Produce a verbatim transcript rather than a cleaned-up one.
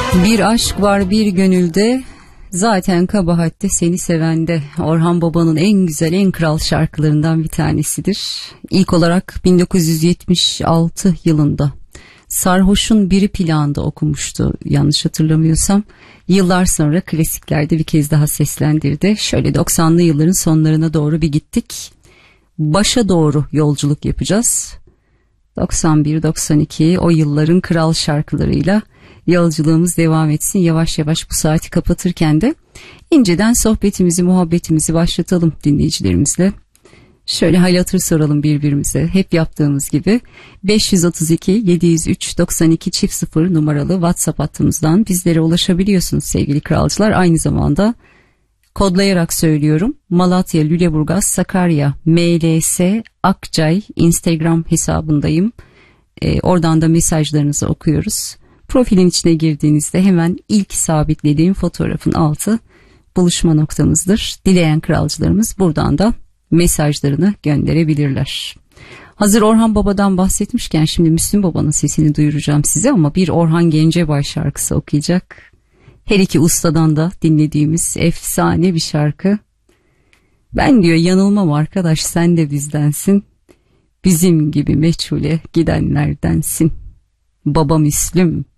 Bir aşk var bir gönülde, zaten kabahat de seni sevende. Orhan Baba'nın en güzel, en kral şarkılarından bir tanesidir. İlk olarak bin dokuz yüz yetmiş altı yılında Sarhoş'un Biri planda okumuştu yanlış hatırlamıyorsam. Yıllar sonra klasiklerde bir kez daha seslendirdi. Şöyle doksanlı yılların sonlarına doğru bir gittik. Başa doğru yolculuk yapacağız. doksan bir doksan iki o yılların kral şarkılarıyla yolculuğumuz devam etsin. Yavaş yavaş bu saati kapatırken de inceden sohbetimizi, muhabbetimizi başlatalım dinleyicilerimizle. Şöyle hal hatır soralım birbirimize. Hep yaptığımız gibi beş yüz otuz iki yedi yüz üç doksan iki çift sıfır numaralı WhatsApp hattımızdan bizlere ulaşabiliyorsunuz sevgili kralcılar. Aynı zamanda kodlayarak söylüyorum. Malatya, Lüleburgaz, Sakarya, M L S, Akçay Instagram hesabındayım. Ee, oradan da mesajlarınızı okuyoruz. Profilin içine girdiğinizde hemen ilk sabitlediğim fotoğrafın altı buluşma noktamızdır. Dileyen kralcılarımız buradan da mesajlarını gönderebilirler. Hazır Orhan Baba'dan bahsetmişken şimdi Müslüm Baba'nın sesini duyuracağım size ama bir Orhan Gencebay şarkısı okuyacak. Her iki ustadan da dinlediğimiz efsane bir şarkı. Ben diyor yanılmam arkadaş, sen de bizdensin. Bizim gibi meçhule gidenlerdensin. Baba Müslüm.